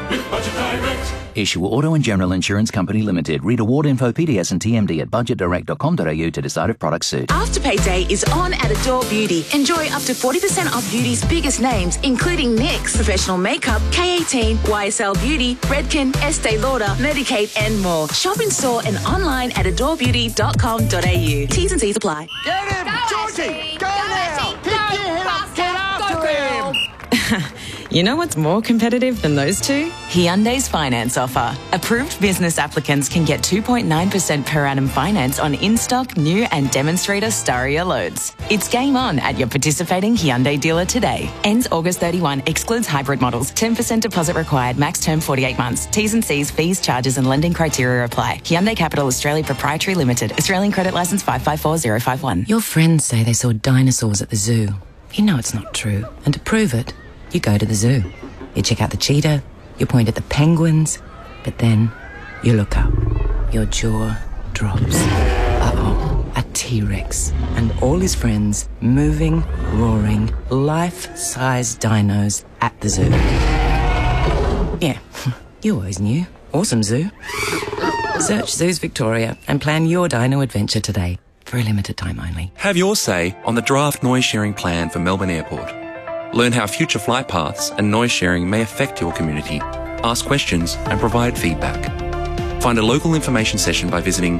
with Budget Direct. Issue Auto and General Insurance Company Limited. Read award info, PDS and TMD at budgetdirect.com.au to decide if products suit. Afterpay Day is on at Adore Beauty. Enjoy up to 40% off beauty's biggest names, including NYX, Professional Makeup, K18, YSL Beauty, Redken, Estee Lauder, Medicaid and more. Shop in store and online at adorebeauty.com.au. T's and C's apply. Get him! Georgie! Go now! Pick your head up! Get after him! You know what's more competitive than those two? Hyundai's finance offer. Approved business applicants can get 2.9% per annum finance on in-stock, new and demonstrator Staria loads. It's game on at your participating Hyundai dealer today. Ends August 31. Excludes hybrid models. 10% deposit required. Max term 48 months. T's and C's, fees, charges and lending criteria apply. Hyundai Capital Australia Proprietary Limited. Australian Credit Licence 554051. Your friends say they saw dinosaurs at the zoo. You know it's not true. And to prove it, you go to the zoo. You check out the cheetah, you point at the penguins, but then you look up. Your jaw drops. Uh-oh, a T-Rex and all his friends moving, roaring, life-size dinos at the zoo. Yeah, you always knew. Awesome zoo. Search Zoos Victoria and plan your dino adventure today for a limited time only. Have your say on the draft noise sharing plan for Melbourne Airport. Learn how future flight paths and noise sharing may affect your community. Ask questions and provide feedback. Find a local information session by visiting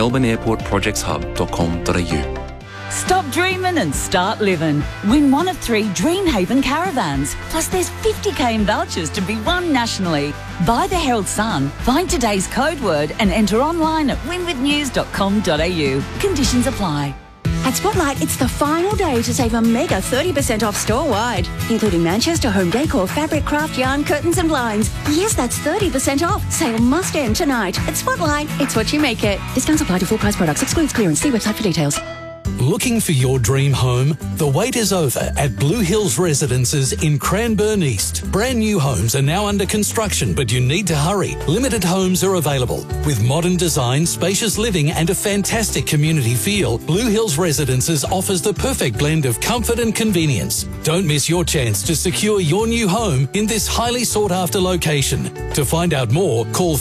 melbourneairportprojectshub.com.au. Stop dreaming and start living. Win one of 3 Dreamhaven caravans. Plus there's 50k in vouchers to be won nationally. Buy the Herald Sun, find today's code word and enter online at winwithnews.com.au. Conditions apply. At Spotlight, it's the final day to save a mega 30% off store-wide, including Manchester home decor, fabric, craft, yarn, curtains and blinds. Yes, that's 30% off. Sale must end tonight. At Spotlight, it's what you make it. Discounts apply to full-price products. Excludes clearance. See website for details. Looking for your dream home? The wait is over at Blue Hills Residences in Cranbourne East. Brand new homes are now under construction, but you need to hurry. Limited homes are available. With modern design, spacious living and a fantastic community feel, Blue Hills Residences offers the perfect blend of comfort and convenience. Don't miss your chance to secure your new home in this highly sought-after location. To find out more, call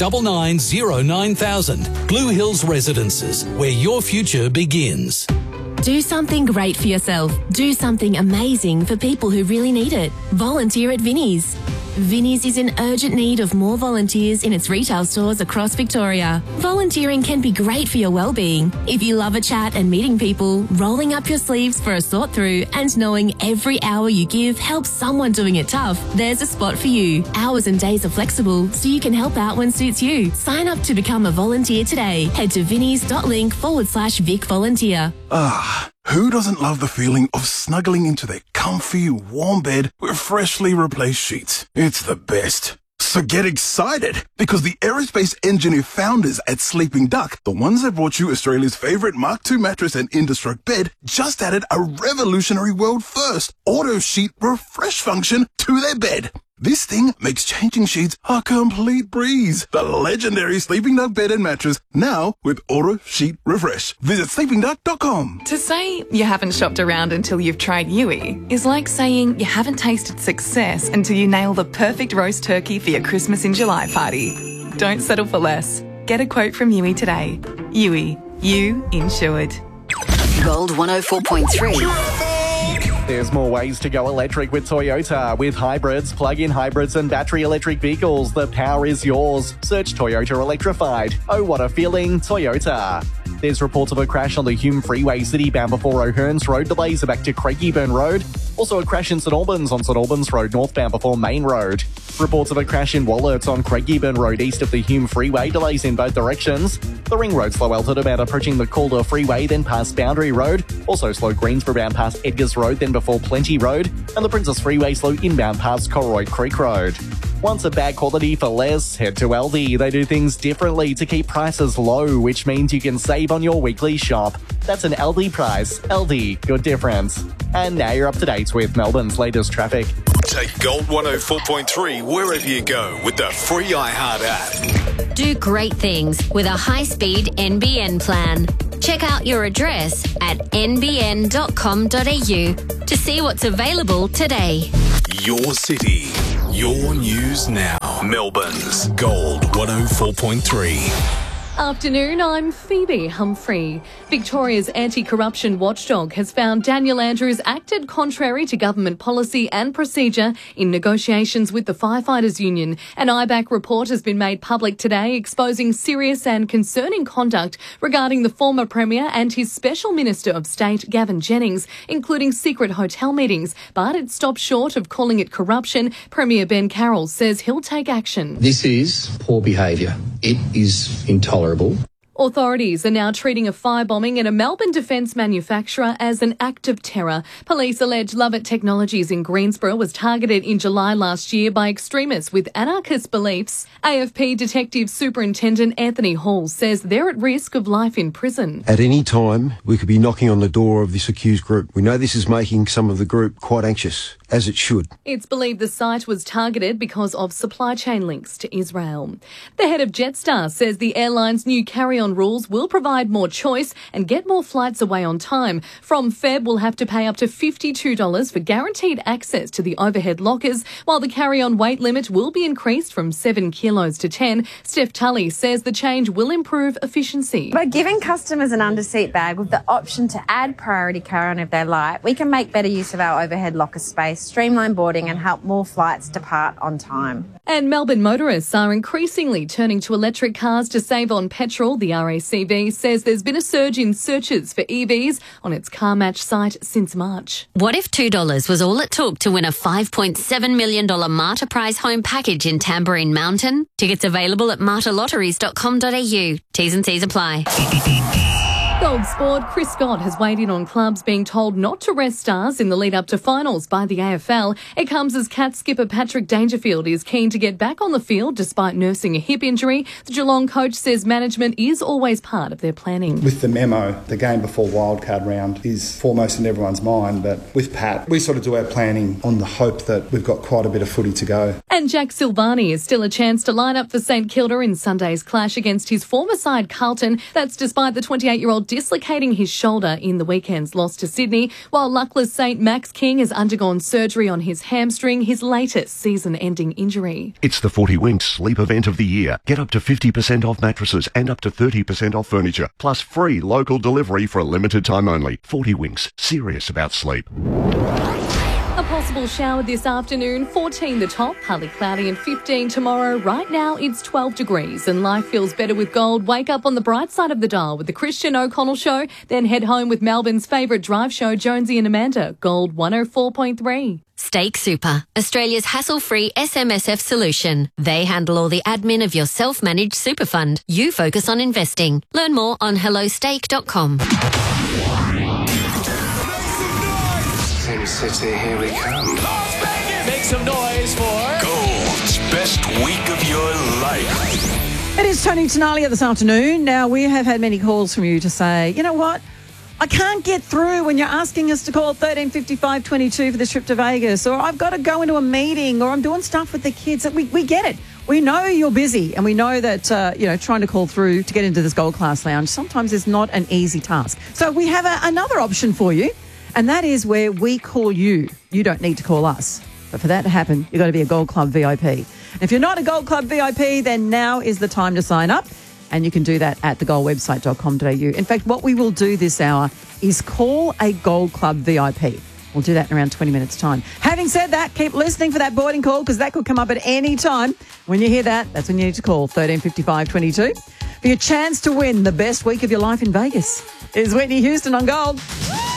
599-09000. Blue Hills Residences, where your future begins. Do something great for yourself. Do something amazing for people who really need it. Volunteer at Vinnie's. Vinnie's is in urgent need of more volunteers in its retail stores across Victoria. Volunteering can be great for your well-being. If you love a chat and meeting people, rolling up your sleeves for a sort through and knowing every hour you give helps someone doing it tough, there's a spot for you. Hours and days are flexible, so you can help out when suits you. Sign up to become a volunteer today. Head to vinnies.link/Vic Volunteer. Who doesn't love the feeling of snuggling into their comfy, warm bed with freshly replaced sheets? It's the best. So get excited, because the aerospace engineer founders at Sleeping Duck, the ones that brought you Australia's favourite Mark II mattress and Indestruct bed, just added a revolutionary world first auto sheet refresh function to their bed. This thing makes changing sheets a complete breeze. The legendary Sleeping Duck bed and mattress, now with Auto Sheet Refresh. Visit sleepingduck.com. To say you haven't shopped around until you've tried Yui is like saying you haven't tasted success until you nail the perfect roast turkey for your Christmas in July party. Don't settle for less. Get a quote from Yui today. Yui, you insured. Gold 104.3. There's more ways to go electric with Toyota. With hybrids, plug-in hybrids and battery electric vehicles, the power is yours. Search Toyota Electrified. Oh, what a feeling, Toyota. There's reports of a crash on the Hume Freeway citybound before O'Hearns Road. Delays are back to Craigieburn Road. Also a crash in St Albans on St Albans Road northbound before Main Road. Reports of a crash in Wallerts on Craigieburn Road east of the Hume Freeway. Delays in both directions. The Ring Road slow about approaching the Calder Freeway, then past Boundary Road. Also slow Greensboro bound past Edgars Road, then before Plenty Road. And the Princess Freeway slow inbound past Colroy Creek Road. Want a bag quality for less? Head to Aldi. They do things differently to keep prices low, which means you can save on your weekly shop. That's an Aldi price. Aldi, good difference. And now you're up to date with Melbourne's latest traffic. Take Gold 104.3 wherever you go with the free iHeart app. Do great things with a high-speed NBN plan. Check out your address at nbn.com.au to see what's available today. Your city, your news now. Melbourne's Gold 104.3. Afternoon, I'm Phoebe Humphrey. Victoria's anti-corruption watchdog has found Daniel Andrews acted contrary to government policy and procedure in negotiations with the Firefighters Union. An IBAC report has been made public today exposing serious and concerning conduct regarding the former Premier and his Special Minister of State, Gavin Jennings, including secret hotel meetings. But it stopped short of calling it corruption. Premier Ben Carroll says he'll take action. This is poor behaviour. It is intolerable. Authorities are now treating a firebombing in a Melbourne defence manufacturer as an act of terror. Police allege Lovett Technologies in Greensboro was targeted in July last year by extremists with anarchist beliefs. AFP Detective Superintendent Anthony Hall says they're at risk of life in prison. At any time, we could be knocking on the door of this accused group. We know this is making some of the group quite anxious, as it should. It's believed the site was targeted because of supply chain links to Israel. The head of Jetstar says the airline's new carry-on rules will provide more choice and get more flights away on time. From Feb, we'll have to pay up to $52 for guaranteed access to the overhead lockers, while the carry-on weight limit will be increased from 7 kilos to 10. Steph Tully says the change will improve efficiency. By giving customers an underseat bag with the option to add priority carry-on if they like, we can make better use of our overhead locker space, streamline boarding and help more flights depart on time. And Melbourne motorists are increasingly turning to electric cars to save on petrol. The RACV says there's been a surge in searches for EVs on its CarMatch site since March. What if $2 was all it took to win a $5.7 million Marta Prize home package in Tambourine Mountain? Tickets available at martalotteries.com.au. T's and C's apply. Gold Sport, Chris Scott has weighed in on clubs being told not to rest stars in the lead-up to finals by the AFL. It comes as Cats skipper Patrick Dangerfield is keen to get back on the field despite nursing a hip injury. The Geelong coach says management is always part of their planning. With the memo, the game before wildcard round is foremost in everyone's mind, but with Pat, we sort of do our planning on the hope that we've got quite a bit of footy to go. And Jack Silvani is still a chance to line up for St Kilda in Sunday's clash against his former side Carlton. That's despite the 28-year-old dislocating his shoulder in the weekend's loss to Sydney, while luckless St Max King has undergone surgery on his hamstring, his latest season-ending injury. It's the 40 Winks sleep event of the year. Get up to 50% off mattresses and up to 30% off furniture, plus free local delivery for a limited time only. 40 Winks, serious about sleep. A possible shower this afternoon, 14 the top, partly cloudy and 15 tomorrow. Right now it's 12 degrees and life feels better with Gold. Wake up on the bright side of the dial with the Christian O'Connell Show, then head home with Melbourne's favourite drive show, Jonesy and Amanda. Gold 104.3. Stake Super, Australia's hassle-free SMSF solution. They handle all the admin of your self-managed super fund. You focus on investing. Learn more on hellostake.com. City, here we come. Make some noise for Gold's best week of your life. It is Tony Tenalia this afternoon. Now, we have had many calls from you to say, you know what, I can't get through when you're asking us to call 135522 for this trip to Vegas, or I've got to go into a meeting, or I'm doing stuff with the kids. We get it. We know you're busy, and we know that, trying to call through to get into this Gold Class Lounge sometimes is not an easy task. So we have another option for you. And that is where we call you. You don't need to call us. But for that to happen, you've got to be a Gold Club VIP. And if you're not a Gold Club VIP, then now is the time to sign up. And you can do that at thegoldwebsite.com.au. In fact, what we will do this hour is call a Gold Club VIP. We'll do that in around 20 minutes' time. Having said that, keep listening for that boarding call because that could come up at any time. When you hear that, that's when you need to call 135522 for your chance to win the best week of your life in Vegas. Here's Whitney Houston on Gold.